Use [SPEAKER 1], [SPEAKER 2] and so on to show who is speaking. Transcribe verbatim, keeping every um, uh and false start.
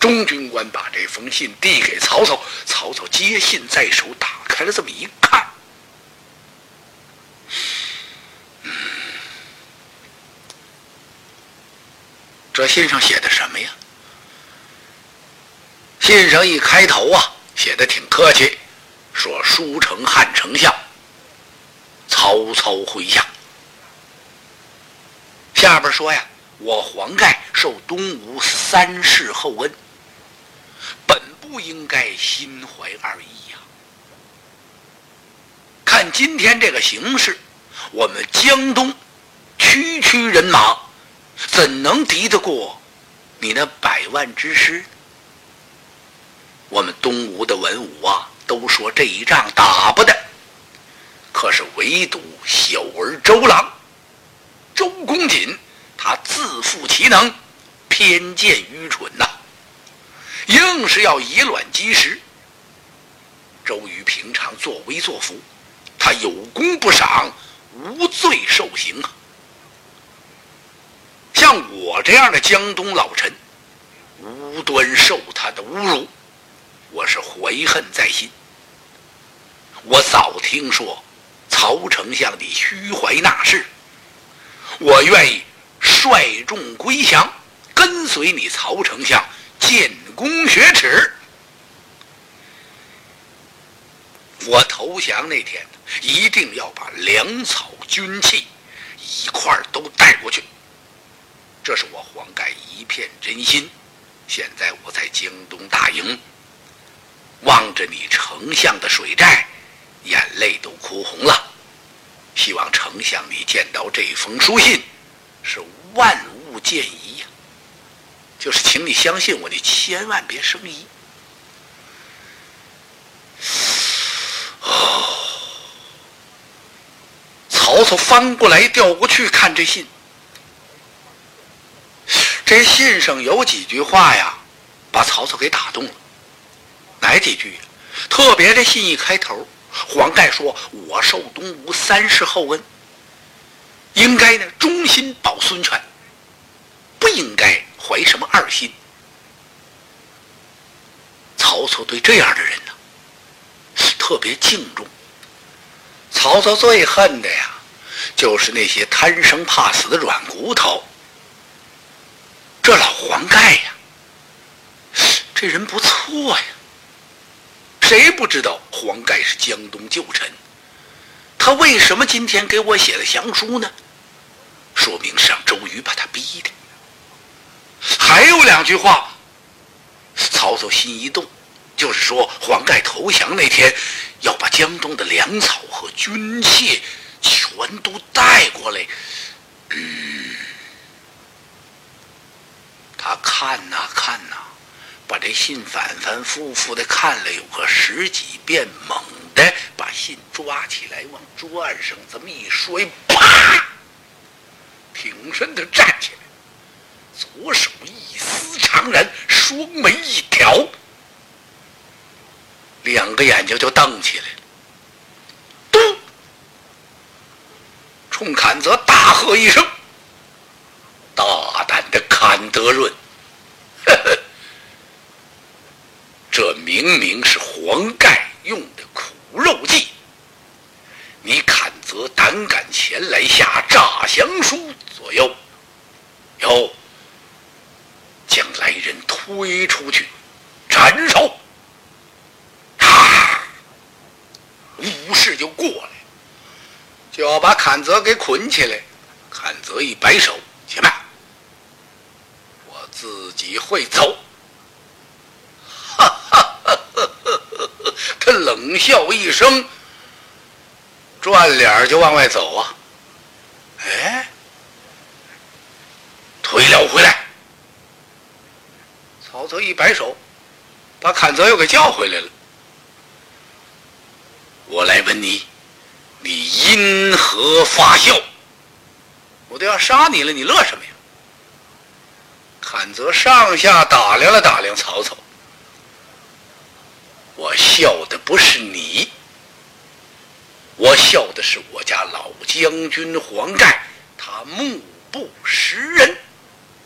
[SPEAKER 1] 中军官把这封信递给曹操，曹操接信在手，打开了这么一看，嗯，这信上写的什么呀？信上一开头啊，写的挺客气，说书城汉丞相曹操麾下。下边说呀，我黄盖受东吴三世厚恩，本不应该心怀二意呀。看今天这个形势，我们江东区区人马，怎能敌得过你那百万之师？我们东吴的文武啊，都说这一仗打不得，可是唯独小儿周郎周公瑾，他自负其能，偏见愚蠢呐、啊，硬是要以卵击石。周瑜平常作威作福，他有功不赏，无罪受刑啊。像我这样的江东老臣，无端受他的侮辱，我是怀恨在心。我早听说曹丞相你虚怀纳事，我愿意率众归降，跟随你曹丞相建功雪耻。我投降那天一定要把粮草军器一块都带过去，这是我黄盖一片真心。现在我在江东大营，望着你丞相的水寨，眼泪都哭红了。希望丞相你见到这封书信是万物见疑呀、啊，就是请你相信我，你千万别生疑。哦，曹操翻过来调过去看这信，这信上有几句话呀，把曹操给打动了。哪几句？特别这信一开头，黄盖说我受东吴三世厚恩，应该呢忠心保孙权，不应该怀什么二心。曹操对这样的人呢特别敬重。曹操最恨的呀就是那些贪生怕死的软骨头。这老黄盖呀，这人不错呀。谁不知道黄盖是江东旧臣？他为什么今天给我写了降书呢？说明是让周瑜把他逼的。还有两句话，曹操心一动，就是说黄盖投降那天要把江东的粮草和军械全都带过来。嗯，他看呐、啊、看呐、啊，把这信反反复复的看了有个十几遍，猛地把信抓起来往桌案上这么一摔，啪，挺身的站起来，左手一撕长髯，双眉一挑，两个眼睛就瞪起来了，嘟，冲阚泽大喝一声：“大胆的阚德润！呵呵，这明明是黄盖用的苦肉计，你阚泽胆敢前来下诈降书左右，有将来人推出去斩首。”啊，武士就过来，就要把阚泽给捆起来。阚泽一摆手：“且慢，我自己会走。”哈哈哈哈哈！他冷笑一声，转脸就往外走啊。哎，推了回来。曹操一摆手，把阚泽又给叫回来了。我来问你，你因何发笑？我都要杀你了，你乐什么呀？阚泽上下打量了打量曹操。我笑的不是你，我笑的是我家老将军黄盖，他目不识人。